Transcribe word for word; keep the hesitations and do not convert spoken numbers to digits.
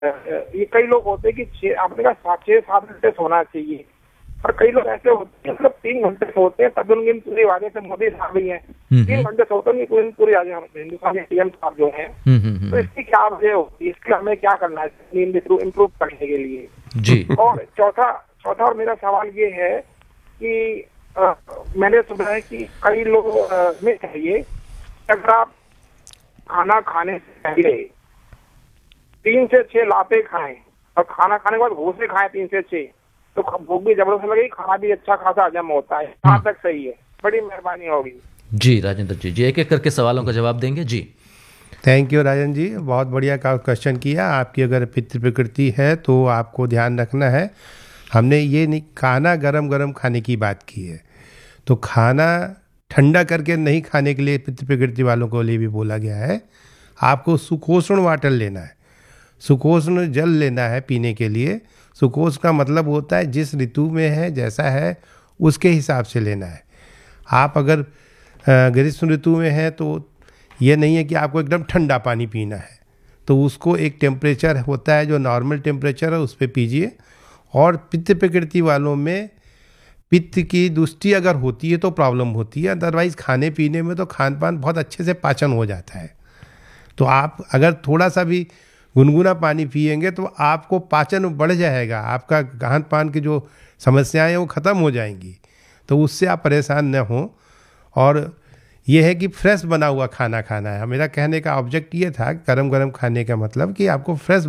ये कई लोग होते हैं कि छह आपने कहा सात छह सात घंटे सोना चाहिए, और कई लोग ऐसे होते हैं मतलब तीन घंटे सोते हैं, तब उनकी पूरी वादे से मोदी साहब ही है तीन घंटे सोते हैं पूरी पूरी हिंदुस्तान के सीएम साहब जो है। तो इसकी क्या वजह होती है, इसके हमें क्या करना है नींद इम्प्रूव करने के लिए जी। और चौथा चौथा और मेरा सवाल ये है कि आ, मैंने सुना है कि कई लोग में चाहिए अगर आप खाना खाने से पहले तीन से छह लाते खाएं और खाना खाने के बाद घूसे खाएं तीन से छह, तो भूख भी जबरदस्त लगेगी, खाना भी अच्छा खासा हजम होता है। कहाँ तक सही है? बड़ी मेहरबानी होगी। जी राजेंद्र जी, जी एक एक करके सवालों का जवाब देंगे जी। थैंक यू राजन जी, बहुत बढ़िया का क्वेश्चन किया। आपकी अगर पितृ प्रकृति है तो आपको ध्यान रखना है, हमने ये नहीं खाना गरम गरम खाने की बात की है, तो खाना ठंडा करके नहीं खाने के लिए पितृ प्रकृति वालों को लिए भी बोला गया है। आपको सुपोषण वाटर लेना है, सुपोषण जल लेना है पीने के लिए। सुपोषण का मतलब होता है जिस ऋतु में है जैसा है उसके हिसाब से लेना है। आप अगर ग्रीष्म ऋतु में है तो ये नहीं है कि आपको एकदम ठंडा पानी पीना है, तो उसको एक टेम्परेचर होता है जो नॉर्मल टेम्परेचर है उस पर पीजिए। और पित्त प्रकृति वालों में पित्त की दुष्टि अगर होती है तो प्रॉब्लम होती है, अदरवाइज़ खाने पीने में तो खान पान बहुत अच्छे से पाचन हो जाता है। तो आप अगर थोड़ा सा भी गुनगुना पानी पिएंगे तो आपको पाचन बढ़ जाएगा, आपका खान पान की जो समस्याएं हैं वो ख़त्म हो जाएंगी, तो उससे आप परेशान न हों। और ये है कि फ्रेश बना हुआ खाना खाना है। मेरा कहने का ऑब्जेक्ट ये था गरम गरम खाने का मतलब कि आपको फ्रेश